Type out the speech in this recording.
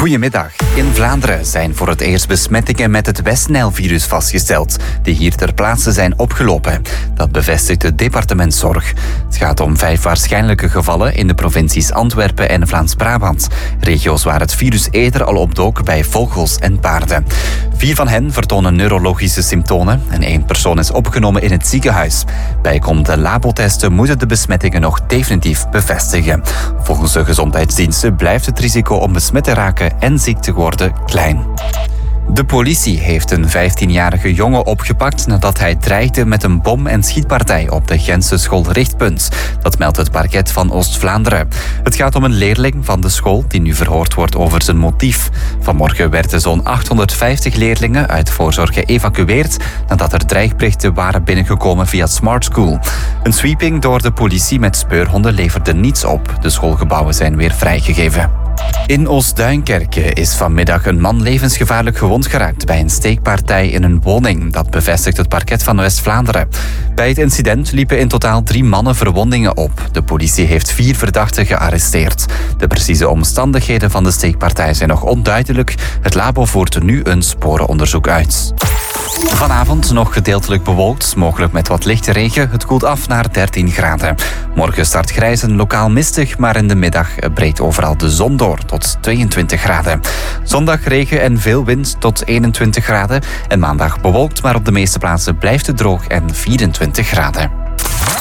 Goedemiddag. In Vlaanderen zijn voor het eerst besmettingen met het West-Nijl-virus vastgesteld, die hier ter plaatse zijn opgelopen. Dat bevestigt het departement Zorg. Het gaat om 5 waarschijnlijke gevallen in de provincies Antwerpen en Vlaams-Brabant. Regio's waar het virus eerder al opdook bij vogels en paarden. 4 van hen vertonen neurologische symptomen en 1 persoon is opgenomen in het ziekenhuis. Bijkomende labotesten moeten de besmettingen nog definitief bevestigen. Volgens de gezondheidsdiensten blijft het risico om besmet te raken en ziek te worden klein. De politie heeft een 15-jarige jongen opgepakt nadat hij dreigde met een bom- en schietpartij op de Gentse school Richtpunt. Dat meldt het parket van Oost-Vlaanderen. Het gaat om een leerling van de school die nu verhoord wordt over zijn motief. Vanmorgen werden zo'n 850 leerlingen uit voorzorg geëvacueerd nadat er dreigberichten waren binnengekomen via Smart School. Een sweeping door de politie met speurhonden leverde niets op. De schoolgebouwen zijn weer vrijgegeven. In Oost-Duinkerke is vanmiddag een man levensgevaarlijk gewond geraakt bij een steekpartij in een woning. Dat bevestigt het parket van West-Vlaanderen. Bij het incident liepen in totaal 3 mannen verwondingen op. De politie heeft 4 verdachten gearresteerd. De precieze omstandigheden van de steekpartij zijn nog onduidelijk. Het labo voert nu een sporenonderzoek uit. Vanavond nog gedeeltelijk bewolkt, mogelijk met wat lichte regen. Het koelt af naar 13 graden. Morgen start grijs en lokaal mistig, maar in de middag breekt overal de zon door tot 22 graden. Zondag regen en veel wind tot 21 graden. En maandag bewolkt, maar op de meeste plaatsen blijft het droog en 24 graden.